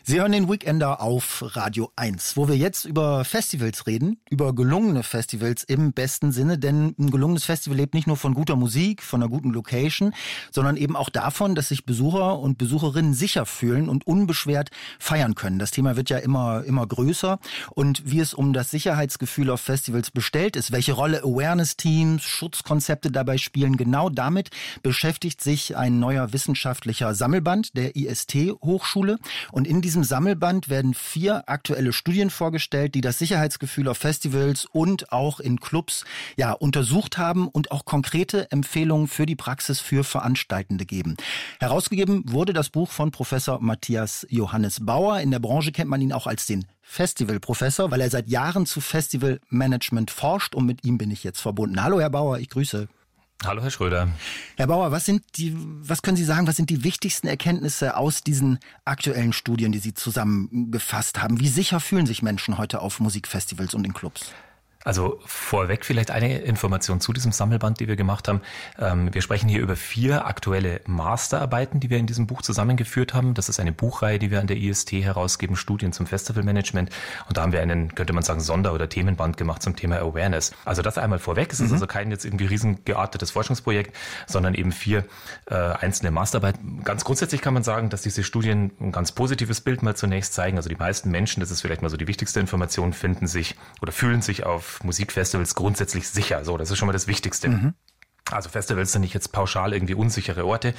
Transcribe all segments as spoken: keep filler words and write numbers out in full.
Sie hören den Weekender auf Radio eins, wo wir jetzt über Festivals reden, über gelungene Festivals im besten Sinne, denn ein gelungenes Festival lebt nicht nur von guter Musik, von einer guten Location, sondern eben auch davon, dass sich Besucher und Besucherinnen sicher fühlen und unbeschwert feiern können. Das Thema wird ja immer, immer größer und wie es um das Sicherheitsgefühl auf Festivals bestellt ist, welche Rolle Awareness-Teams, Schutzkonzepte dabei spielen, genau damit beschäftigt sich ein neuer wissenschaftlicher Sammelband der I S T-Hochschule und in diesem Sammelband werden vier aktuelle Studien vorgestellt, die das Sicherheitsgefühl auf Festivals und auch in Clubs ja untersucht haben und auch konkrete Empfehlungen für die Praxis für Veranstaltende geben. Herausgegeben wurde das Buch von Professor Matthias Johannes Bauer. In der Branche kennt man ihn auch als den Festivalprofessor, weil er seit Jahren zu Festivalmanagement forscht und mit ihm bin ich jetzt verbunden. Hallo Herr Bauer, ich grüße. Hallo Herr Schröder. Herr Bauer, was sind die, was können Sie sagen, was sind die wichtigsten Erkenntnisse aus diesen aktuellen Studien, die Sie zusammengefasst haben? Wie sicher fühlen sich Menschen heute auf Musikfestivals und in Clubs? Also vorweg vielleicht eine Information zu diesem Sammelband, die wir gemacht haben. Ähm, wir sprechen hier über vier aktuelle Masterarbeiten, die wir in diesem Buch zusammengeführt haben. Das ist eine Buchreihe, die wir an der I S T herausgeben, Studien zum Festivalmanagement. Und da haben wir einen, könnte man sagen, Sonder- oder Themenband gemacht zum Thema Awareness. Also das einmal vorweg. Es ist mhm. also kein jetzt irgendwie riesengeartetes Forschungsprojekt, sondern eben vier äh, einzelne Masterarbeiten. Ganz grundsätzlich kann man sagen, dass diese Studien ein ganz positives Bild mal zunächst zeigen. Also die meisten Menschen, das ist vielleicht mal so die wichtigste Information, finden sich oder fühlen sich auf Musikfestivals grundsätzlich sicher. So, das ist schon mal das Wichtigste. Mhm. Also Festivals sind nicht jetzt pauschal irgendwie unsichere Orte,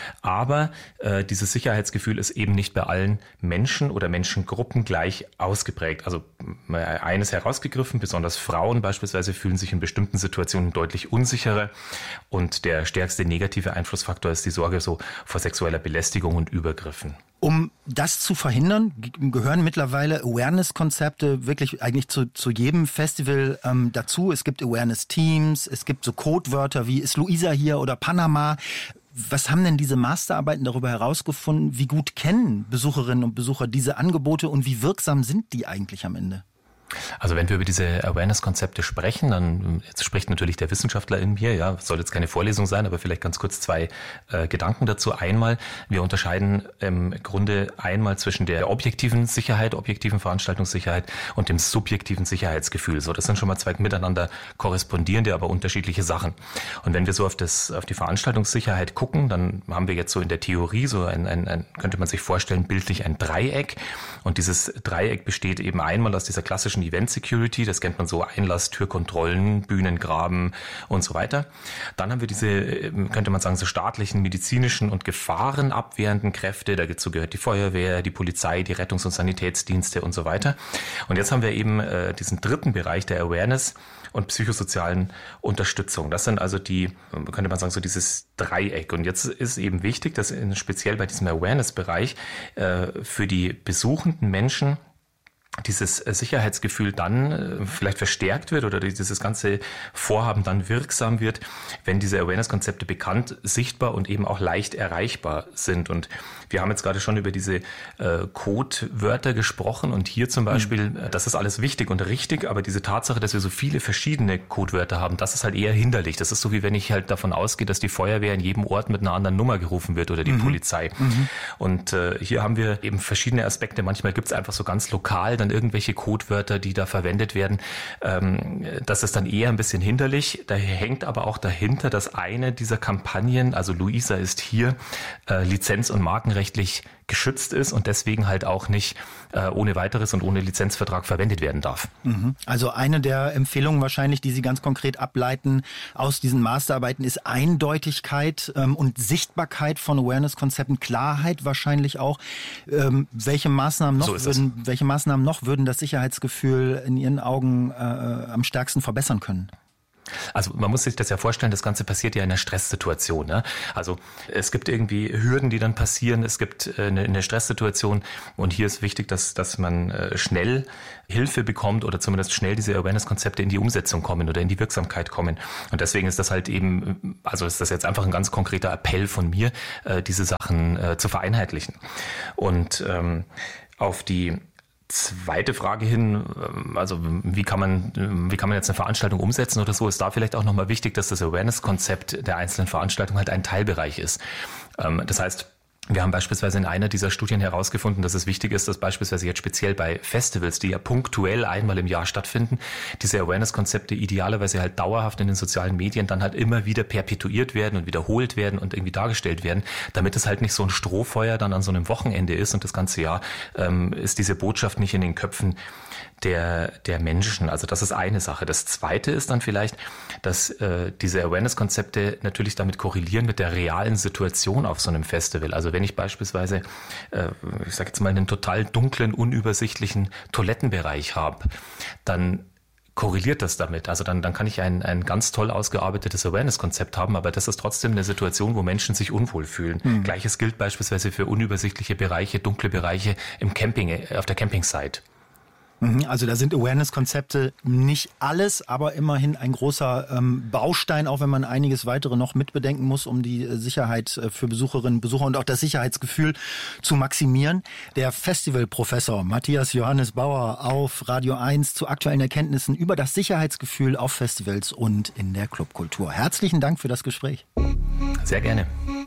aber äh, dieses Sicherheitsgefühl ist eben nicht bei allen Menschen oder Menschengruppen gleich ausgeprägt. Also äh, eines herausgegriffen, besonders Frauen beispielsweise fühlen sich in bestimmten Situationen deutlich unsicherer und der stärkste negative Einflussfaktor ist die Sorge so vor sexueller Belästigung und Übergriffen. Um das zu verhindern, gehören mittlerweile Awareness-Konzepte wirklich eigentlich zu, zu jedem Festival ähm, dazu. Es gibt Awareness-Teams, es gibt so Codewörter wie ist Luisa hier oder Panama. Was haben denn diese Masterarbeiten darüber herausgefunden? Wie gut kennen Besucherinnen und Besucher diese Angebote und wie wirksam sind die eigentlich am Ende? Also wenn wir über diese Awareness-Konzepte sprechen, dann jetzt spricht natürlich der Wissenschaftler in mir, ja, soll jetzt keine Vorlesung sein, aber vielleicht ganz kurz zwei äh, Gedanken dazu. Einmal, wir unterscheiden im Grunde einmal zwischen der objektiven Sicherheit, objektiven Veranstaltungssicherheit und dem subjektiven Sicherheitsgefühl. So, das sind schon mal zwei miteinander korrespondierende, aber unterschiedliche Sachen. Und wenn wir so auf das, auf die Veranstaltungssicherheit gucken, dann haben wir jetzt so in der Theorie so ein, ein, ein könnte man sich vorstellen, bildlich ein Dreieck. Und dieses Dreieck besteht eben einmal aus dieser klassischen Event Security, das kennt man so, Einlass, Türkontrollen, Bühnengraben und so weiter. Dann haben wir diese, könnte man sagen, so staatlichen, medizinischen und gefahrenabwehrenden Kräfte. Dazu gehört die Feuerwehr, die Polizei, die Rettungs- und Sanitätsdienste und so weiter. Und jetzt haben wir eben äh, diesen dritten Bereich der Awareness und psychosozialen Unterstützung. Das sind also die, könnte man sagen, so dieses Dreieck. Und jetzt ist eben wichtig, dass in, speziell bei diesem Awareness-Bereich äh, für die besuchenden Menschen dieses Sicherheitsgefühl dann vielleicht verstärkt wird oder dieses ganze Vorhaben dann wirksam wird, wenn diese Awareness-Konzepte bekannt, sichtbar und eben auch leicht erreichbar sind. Und wir haben jetzt gerade schon über diese äh, Codewörter gesprochen und hier zum Beispiel, mhm. das ist alles wichtig und richtig, aber diese Tatsache, dass wir so viele verschiedene Codewörter haben, das ist halt eher hinderlich. Das ist so, wie wenn ich halt davon ausgehe, dass die Feuerwehr in jedem Ort mit einer anderen Nummer gerufen wird oder die mhm. Polizei. Mhm. Und äh, hier haben wir eben verschiedene Aspekte. Manchmal gibt es einfach so ganz lokal dann irgendwelche Codewörter, die da verwendet werden. Ähm, das ist dann eher ein bisschen hinderlich. Da hängt aber auch dahinter, dass eine dieser Kampagnen, also Luisa ist hier, äh, lizenz- und markenrechtlich geschützt ist und deswegen halt auch nicht äh, ohne weiteres und ohne Lizenzvertrag verwendet werden darf. Also eine der Empfehlungen wahrscheinlich, die Sie ganz konkret ableiten aus diesen Masterarbeiten, ist Eindeutigkeit ähm, und Sichtbarkeit von Awareness-Konzepten, Klarheit wahrscheinlich auch. Ähm, welche Maßnahmen noch so würden, welche Maßnahmen noch würden das Sicherheitsgefühl in Ihren Augen äh, am stärksten verbessern können? Also man muss sich das ja vorstellen, das Ganze passiert ja in einer Stresssituation. Ne? Also es gibt irgendwie Hürden, die dann passieren. Es gibt eine, eine Stresssituation und hier ist wichtig, dass, dass man schnell Hilfe bekommt oder zumindest schnell diese Awareness-Konzepte in die Umsetzung kommen oder in die Wirksamkeit kommen. Und deswegen ist das halt eben, also ist das jetzt einfach ein ganz konkreter Appell von mir, diese Sachen zu vereinheitlichen. Und ähm, auf die zweite Frage hin, also wie kann man, wie kann man jetzt eine Veranstaltung umsetzen oder so, ist da vielleicht auch nochmal wichtig, dass das Awareness-Konzept der einzelnen Veranstaltung halt ein Teilbereich ist. Das heißt, Wir haben beispielsweise in einer dieser Studien herausgefunden, dass es wichtig ist, dass beispielsweise jetzt speziell bei Festivals, die ja punktuell einmal im Jahr stattfinden, diese Awareness-Konzepte idealerweise halt dauerhaft in den sozialen Medien dann halt immer wieder perpetuiert werden und wiederholt werden und irgendwie dargestellt werden, damit es halt nicht so ein Strohfeuer dann an so einem Wochenende ist und das ganze Jahr ähm, ist diese Botschaft nicht in den Köpfen der der Menschen. Also das ist eine Sache. Das Zweite ist dann vielleicht, dass äh, diese Awareness-Konzepte natürlich damit korrelieren mit der realen Situation auf so einem Festival. Also wenn ich beispielsweise, äh, ich sage jetzt mal, einen total dunklen, unübersichtlichen Toilettenbereich habe, dann korreliert das damit. Also dann, dann kann ich ein, ein ganz toll ausgearbeitetes Awareness-Konzept haben, aber das ist trotzdem eine Situation, wo Menschen sich unwohl fühlen. Mhm. Gleiches gilt beispielsweise für unübersichtliche Bereiche, dunkle Bereiche im Camping, auf der Camping-Site. Also da sind Awareness-Konzepte nicht alles, aber immerhin ein großer ähm, Baustein, auch wenn man einiges weitere noch mitbedenken muss, um die Sicherheit für Besucherinnen und Besucher und auch das Sicherheitsgefühl zu maximieren. Der Festivalprofessor Matthias Johannes Bauer auf Radio eins zu aktuellen Erkenntnissen über das Sicherheitsgefühl auf Festivals und in der Clubkultur. Herzlichen Dank für das Gespräch. Sehr gerne.